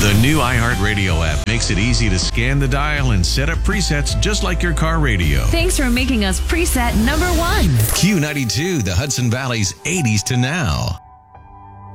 The new iHeartRadio app makes it easy to scan the dial and set up presets just like your car radio. Thanks for making us preset number one. Q92, the Hudson Valley's 80s to now.